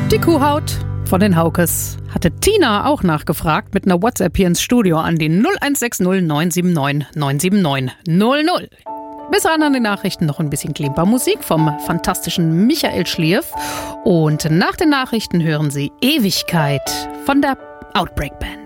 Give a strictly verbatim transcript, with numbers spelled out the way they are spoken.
Die Kuhhaut von den Haukes hatte Tina auch nachgefragt mit einer WhatsApp hier ins Studio an die null eins sechs null neun sieben neun neun sieben neun null null. Bis an an den Nachrichten noch ein bisschen Klimpermusik vom fantastischen Michael Schlierf. Und nach den Nachrichten hören Sie Ewigkeit von der Outbreak Band.